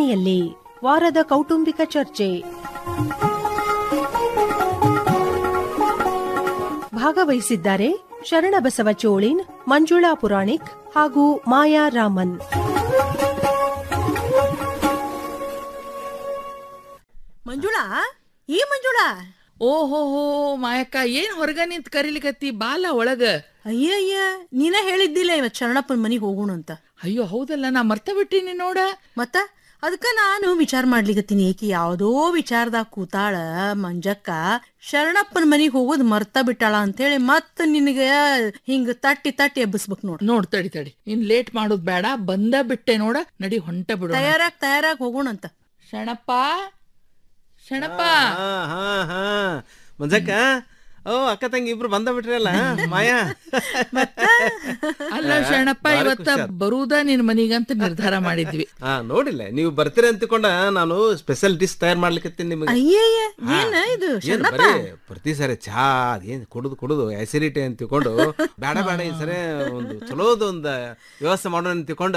ಮನೆಯಲ್ಲಿ ವಾರದ ಕೌಟುಂಬಿಕ ಚರ್ಚೆ. ಭಾಗವಹಿಸಿದ್ದಾರೆ ಶರಣಬಸವ ಚೋಳಿನ್, ಮಂಜುಳಾ ಪುರಾಣಿಕ್ ಹಾಗೂ ಮಾಯಾ ರಾಮನ್. ಮಂಜುಳಾ, ಓಹೋಹೋ ಮಾಯಕ್ಕ, ಏನ್ ಹೊರಗ ನಿಂತ್ ಕರಿಲಿಕತ್ತಿ? ಬಾಲ ಒಳಗ. ಅಯ್ಯಯ್ಯ, ನೀನ ಹೇಳಿದ್ದಿಲ್ಲ ಇವತ್ ಶರಣಪ್ಪನ ಮನಿಗ್ ಹೋಗೋಣ ಅಂತ. ಅಯ್ಯೋ ಹೌದಲ್ಲ, ನಾ ಮರ್ತ ಬಿಟ್ಟಿನಿ ನೋಡ. ಮತ್ತ ಅದಕ್ಕ ನಾನು ವಿಚಾರ ಮಾಡ್ಲಿಕತ್ತೀನಿ, ಏಕಿ ಯಾವ್ದೋ ವಿಚಾರದಾಗ ಕೂತಾಳ ಮಂಜಕ್ಕ, ಶರಣಪ್ಪನ ಮನಿಗ್ ಹೋಗೋದ್ ಮರ್ತ ಬಿಟ್ಟಾಳ ಅಂತೇಳಿ ಮತ್ತ ನಿನಗ ಹಿಂಗ ತಟ್ಟಿ ಎಬ್ಬಿಸ್ಬೇಕ್ ನೋಡ್. ತಡಿ ಇನ್ ಲೇಟ್ ಮಾಡೋದ್ ಬೇಡ, ಬಂದ ಬಿಟ್ಟೆ ನೋಡ. ನಡಿ ಹೊಂಟ ಬಿಡು. ತಯಾರಾಗ್ ಹೋಗೋಣ ಅಂತ. ಶರಣಪ್ಪ ಮಂಜಕ್ಕ, ಅಕ್ಕ ತಂಗಿ ಇಬ್ರು ಬಂದ ಬಿಟ್ರಲ್ಲ ಮಾಯಾ. ಅಲ್ಲ ಶರಣಪ್ಪ, ಇವತ್ತ ಬರುವುದ ನಿನ್ ಮನಿಗಂತ ನಿರ್ಧಾರ ಮಾಡಿದ್ವಿ. ನೋಡಿಲ್ಲ, ನೀವು ಬರ್ತೀರ ಅಂತಿಕೊಂಡ ನಾನು ಸ್ಪೆಷಲ್ ಡಿಶ್ ತಯಾರು ಮಾಡ್ಲಿಕ್ಕೆ ನಿಮಗೆ. ಪ್ರತಿ ಸರಿ ಚಹಾ ಏನ್ ಕುಡುದು ಆಸಿಡಿಟಿ ಅಂತ ತಿಳ್ಕೊಂಡು ಬೇಡ ಈ ಸರಿ ಒಂದು ಚಲೋದು ಒಂದು ವ್ಯವಸ್ಥೆ ಮಾಡೋಣ ಅಂತ ತಿಳ್ಕೊಂಡು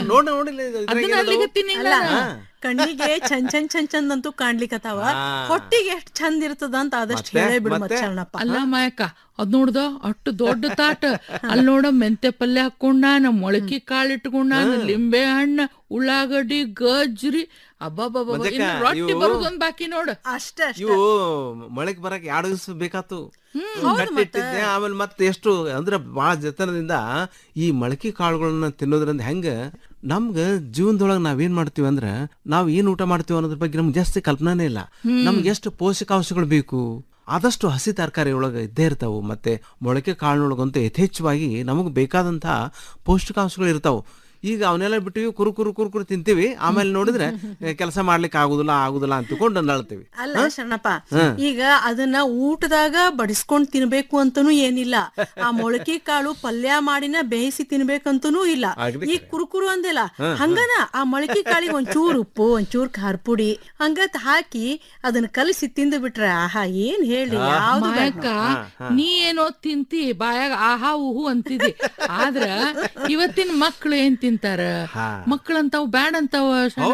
ನೋಡಿಲ್ಲ. ಕಣ್ಣಿಗೆ ಚಂದ್ ಅಂತೂ ಕಾಣ್ಲಿಕ್ಕತ್ತಾವ, ಹೊಟ್ಟಿಗೆ ಎಷ್ಟ್ ಚಂದ ಇರ್ತದ ಅಂತ ಆದಷ್ಟು ಹೇಳೇ ಬಿಡು ಮತ್ತೆ ಶರಣಪ್ಪ. ಅಲ್ಲ ಮಾಯಕ್ಕ, ಅದ್ ನೋಡ್ದ ಅಷ್ಟು ದೊಡ್ಡ ತಾಟ. ಅಲ್ಲಿ ನೋಡ ಮೆಂತೆ ಪಲ್ಯ ಹಾಕೊಂಡಾನ, ಮೊಳಕೆ ಕಾಳು ಇಟ್ಕೊಂಡಾನ, ಲಿಂಬೆ ಹಣ್ಣು, ಉಳ್ಳಾಗಡ್ಡಿ, ಗಜ್ರಿ, ರೊಟ್ಟಿ ಬರುದೊಂದ್ ಬಾಕಿ ನೋಡ. ಅಷ್ಟೇ. ಇವು ಮೊಳಕೆ ಬರಕ್ 2 ದಿವಸ ಬೇಕಾತು. ಕಟ್ಟಿಟ್ಟಿದ್ದೆ. ಆಮೇಲೆ ಮತ್ತೆ ಎಷ್ಟು ಅಂದ್ರೆ ಬಹಳ ಜತನದಿಂದ ಈ ಮೊಳಕೆ ಕಾಳುಗಳನ್ನ ತಿನ್ನೋದ್ರಿಂದ ಹೆಂಗ ನಮ್ಗ ಜೀವನದೊಳಗ ನಾವೇನ್ ಮಾಡ್ತೀವಿ ಅಂದ್ರ, ನಾವ್ ಏನ್ ಊಟ ಮಾಡ್ತೀವಿ ಅನ್ನೋದ್ರ ಬಗ್ಗೆ ನಮ್ಗೆ ಜಾಸ್ತಿ ಕಲ್ಪನಾನೇ ಇಲ್ಲ. ನಮ್ಗೆ ಎಷ್ಟು ಪೋಷಕಾಂಶಗಳು ಬೇಕು ಆದಷ್ಟು ಹಸಿ ತರಕಾರಿ ಒಳಗೆ ಇದ್ದೇ ಇರ್ತಾವು. ಮತ್ತೆ ಮೊಳಕೆ ಕಾಳಿನೊಳಗಂತೂ ಯಥೇಚ್ಛವಾಗಿ ನಮಗ್ ಬೇಕಾದಂತಹ ಪೌಷ್ಟಿಕಾಂಶಗಳು ಇರ್ತಾವು. ಈಗ ಅವನ್ನೆಲ್ಲ ಬಿಟ್ಟಿವಿ, ಕುರು ತಿಂತೀವಿ. ಆಮೇಲೆ ನೋಡಿದ್ರೆ ಕೆಲಸ ಮಾಡ್ಲಿಕ್ಕೆ ಆಗುದಿಲ್ಲ ಅಂತ ತಿಳ್ಕೊಂಡು ನಳ್ತೀವಿ. ಅಲ್ಲ ಶರಣಪ್ಪ, ಈಗ ಅದನ್ನ ಊಟದಾಗ ಬಡಿಸ್ಕೊಂಡ್ ತಿನ್ಬೇಕು ಅಂತನೂ ಏನಿಲ್ಲ. ಆ ಮೊಳಕೆ ಕಾಳು ಪಲ್ಯ ಮಾಡಿನ ಬೇಯಿಸಿ ತಿನ್ಬೇಕಂತನೂ ಇಲ್ಲ. ಈ ಕುರುಕುರು ಅಂದಿಲ್ಲ, ಹಂಗನ ಆ ಮೊಳಕೆ ಕಾಳಿಗೆ ಒಂಚೂರು ಉಪ್ಪು, ಒಂಚೂರು ಖಾರ ಪುಡಿ ಹಂಗತ್ ಹಾಕಿ ಅದನ್ನ ಕಲಸಿ ತಿಂದು ಬಿಟ್ರೆ ಆಹಾ, ಏನ್ ಹೇಳಿ. ನೀ ಏನೋ ತಿಂತಿ, ಬಾಯಾಗ ಆಹಾ ಊಹು ಅಂತಿದಿ. ಆದ್ರ ಇವತ್ತಿನ ಮಕ್ಳು ಏನ್ ತಿಂತಾರ? ಮಕ್ಕಳಂತಾವ್ ಬ್ಯಾಡ್ ಅಂತಾವ.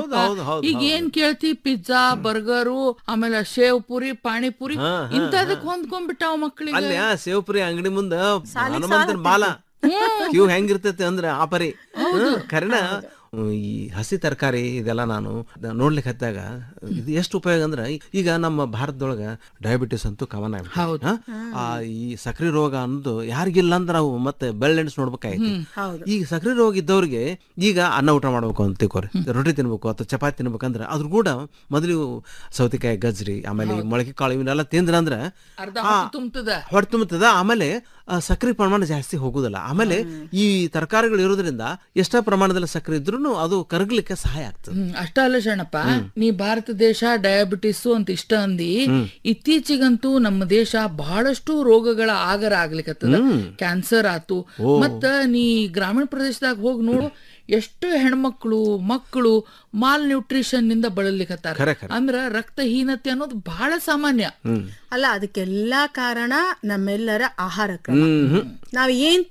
ಈಗ ಏನ್ ಕೇಳ್ತಿ? ಪಿಜ್ಜಾ, ಬರ್ಗರು, ಆಮೇಲೆ ಶೇವ್ ಪುರಿ, ಪಾಣಿಪುರಿ ಇಂತದಕ್ ಹೊಂದ್ಕೊಂಡ್ಬಿಟ್ಟಾವ ಮಕ್ಳಿಗೆ. ಅಲ್ಲಿ ಸೇವ್ ಪುರಿ ಅಂಗಡಿ ಮುಂದ ಹನುಮಂತನ ಬಾಲ ಕ್ಯೂ ಹೆಂಗಿರ್ತೈತಿ ಅಂದ್ರೆ ಆ ಪರಿ ಕರೆನ. ಈ ಹಸಿ ತರಕಾರಿ ಇದೆಲ್ಲ ನಾನು ನೋಡ್ಲಿಕ್ಕೆ ಹತ್ತಾಗ ಇದು ಎಷ್ಟು ಉಪಯೋಗ ಅಂದ್ರೆ, ಈಗ ನಮ್ಮ ಭಾರತದೊಳಗ ಡಯಾಬಿಟಿಸ್ ಅಂತೂ ಕಾಮನ್ ಆಗ್ಬಿಟ್ಟು, ಈ ಸಕ್ರೆ ರೋಗ ಅನ್ನೋದು ಯಾರಿಗಿಲ್ಲ ಅಂದ್ರೆ ನಾವು ಮತ್ತೆ ಬೆಳ್ಳೆಣ್ಸ್ ನೋಡ್ಬೇಕಾಯ್ತು. ಈಗ ಸಕ್ರೆ ರೋಗ ಇದ್ದವ್ರಿಗೆ ಈಗ ಅನ್ನ ಊಟ ಮಾಡ್ಬೇಕು ಅಂತ ತಿಳ್ಕೊರಿ, ರೊಟ್ಟಿ ತಿನ್ಬೇಕು ಅಥವಾ ಚಪಾತಿ ತಿನ್ಬೇಕಂದ್ರೆ ಅದ್ರ ಕೂಡ ಮೊದಲು ಸೌತೆಕಾಯಿ, ಗಜ್ರಿ, ಆಮೇಲೆ ಮೊಳಕೆ ಕಾಳು ಇವನ್ನೆಲ್ಲ ತಿಂದ್ರ ಅಂದ್ರೆ ಹೊಟ್ಟೆ ತುಂಬುತ್ತದ. ಆಮೇಲೆ ಸಕ್ರೆ ಪ್ರಮಾಣ ಜಾಸ್ತಿ ಹೋಗುದಿಲ್ಲ. ಆಮೇಲೆ ಈ ತರಕಾರಿಗಳು ಇರೋದ್ರಿಂದ ಎಷ್ಟ ಪ್ರಮಾಣದಲ್ಲಿ ಸಕ್ರೆ ಇದ್ರು ಅದು ಕರಗ್ಲಿಕ್ಕೆ ಸಹಾಯ ಆಗ್ತದೆ. ಅಷ್ಟ ಅಲ್ಲ ಶರಣಪ್ಪ, ನೀ ಭಾರತ ದೇಶ ಡಯಾಬಿಟಿಸ್ ಅಂತ ಇಷ್ಟ ಅಂದಿ, ಇತ್ತೀಚಿಗಂತೂ ನಮ್ಮ ದೇಶ ಬಹಳಷ್ಟು ರೋಗಗಳ ಆಗರ ಆಗ್ಲಿಕ್ಕತ್ತದ. ಕ್ಯಾನ್ಸರ್ ಆತು. ಮತ್ತ ನೀ ಗ್ರಾಮೀಣ ಪ್ರದೇಶದಾಗ ಹೋಗಿ ನೋಡು, ಎಷ್ಟು ಹೆಣ್ಮಕ್ಳು ಮಕ್ಕಳು ಮಾಲ್ ನ್ಯೂಟ್ರಿಷನ್ ನಿಂದ ಬಳಲಿಕತ್ತಾರ. ಅಂದ್ರ ರಕ್ತಹೀನತೆ ಅನ್ನೋದು ಬಹಳ ಸಾಮಾನ್ಯ. ಅಲ್ಲ, ಅದಕ್ಕೆಲ್ಲಾ ಕಾರಣ ನಮ್ಮೆಲ್ಲರ ಆಹಾರ ಕ್ರಮ. ನಾವ್ ಏನ್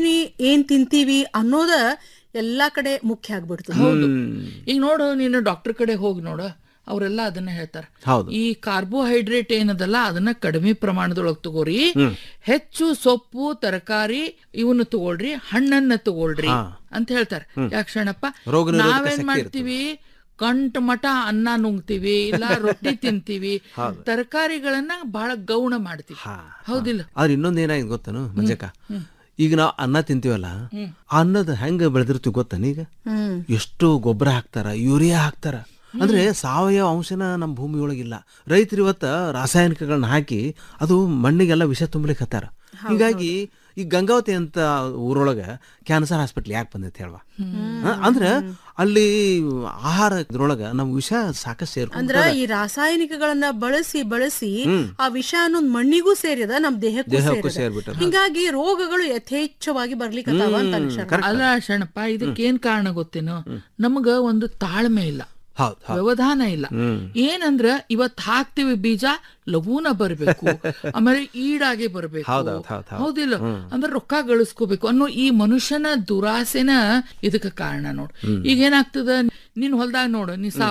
ತಿಂತೀವಿ ಅನ್ನೋದ ಎಲ್ಲಾ ಕಡೆ ಮುಖ್ಯ ಆಗ್ಬಿಡ್ತದೆ. ಹೌದು. ಈಗ ನೋಡು, ನೀನು ಡಾಕ್ಟರ್ ಕಡೆ ಹೋಗಿ ನೋಡು, ಅವರೆಲ್ಲ ಅದನ್ನ ಹೇಳ್ತಾರ. ಈ ಕಾರ್ಬೋಹೈಡ್ರೇಟ್ ಏನದಲ್ಲ ಅದನ್ನ ಕಡಿಮೆ ಪ್ರಮಾಣದೊಳಗೆ ತಗೋರಿ, ಹೆಚ್ಚು ಸೊಪ್ಪು ತರಕಾರಿ ಇವನ್ನ ತಗೊಳ್ರಿ, ಹಣ್ಣನ್ನ ತಗೊಳ್ರಿ ಅಂತ ಹೇಳ್ತಾರೆ. ಯಾಕಣಪ್ಪ, ನಾವೇನ್ ಮಾಡ್ತೀವಿ? ಕಂಠ ಮಠ ಅನ್ನ ನುಂಗ್ತೀವಿ, ಇಲ್ಲ ರೊಟ್ಟಿ ತಿಂತೀವಿ, ತರಕಾರಿಗಳನ್ನ ಬಹಳ ಗೌಣ ಮಾಡ್ತೀವಿ. ಹೌದಿಲ್ಲ? ಆದ್ರೆ ಇನ್ನೊಂದೇನಾಗಿದೆ ಗೊತ್ತನು ಮಂಜಕ್ಕ, ಈಗ ನಾವು ಅನ್ನ ತಿಂತೀವಲ್ಲ, ಅನ್ನದ ಹೆಂಗ ಬೆಳೆದಿರ್ತೀವಿ ಗೊತ್ತಾನ? ಈಗ ಎಷ್ಟು ಗೊಬ್ಬರ ಹಾಕ್ತಾರ, ಯೂರಿಯಾ ಹಾಕ್ತಾರ. ಅಂದ್ರೆ ಸಾವಯವ ಅಂಶನ ನಮ್ಮ ಭೂಮಿಯೊಳಗಿಲ್ಲ. ರೈತರು ಇವತ್ತ ರಾಸಾಯನಿಕಗಳನ್ನ ಹಾಕಿ ಅದು ಮಣ್ಣಿಗೆಲ್ಲ ವಿಷ ತುಂಬಲಿಕ್ಕೆ ಹತ್ತಾರ. ಹೀಗಾಗಿ ಈ ಗಂಗಾವತಿ ಅಂತ ಊರೊಳಗ ಕ್ಯಾನ್ಸರ್ ಹಾಸ್ಪಿಟ್ಲ್ ಯಾಕೆ ಬಂದೈತೆ ಹೇಳುವ? ಅಂದ್ರ ಅಲ್ಲಿ ಆಹಾರದೊಳಗ ನಮ್ ವಿಷ ಸಾಕಷ್ಟು ಸೇರ್ಕೊಂಡ್, ಅಂದ್ರ ಈ ರಾಸಾಯನಿಕಗಳನ್ನ ಬಳಸಿ ಆ ವಿಷ ಅನ್ನೋದು ಮಣ್ಣಿಗೂ ಸೇರಿದ, ನಮ್ ದೇಹಕ್ಕೂ ಸೇರ್ಬಿಟ್ಟ. ಹಿಂಗಾಗಿ ರೋಗಗಳು ಯಥೇಚ್ಛವಾಗಿ ಬರ್ಲಿಕ್ಕೆ. ಅಲ್ಲ ಶರಣಪ್ಪ, ಇದಕ್ಕೇನ್ ಕಾರಣ ಗೊತ್ತೇನೋ? ನಮಗ ಒಂದು ತಾಳ್ಮೆ ಇಲ್ಲ, ವ್ಯವಧಾನ ಇಲ್ಲ. ಏನಂದ್ರ ಇವತ್ ಹಾಕ್ತಿವಿ ಬೀಜ, ಲಘೂನ ಬರ್ಬೇಕು, ಆಮೇಲೆ ಈಡಾಗೆ ಬರ್ಬೇಕು. ಹೌದಿಲ್ಲ? ಅಂದ್ರೆ ರೊಕ್ಕ ಗಳಿಸ್ಕೋಬೇಕು ಅನ್ನೋ ಈ ಮನುಷ್ಯನ ದುರಾಸೆನ ಇದಕ್ಕೆ ಕಾರಣ ನೋಡು. ಈಗ ಏನಾಗ್ತದ, ನಿನ್ ಹೊಲ್ದಾಗ ನೋಡು, ನೀ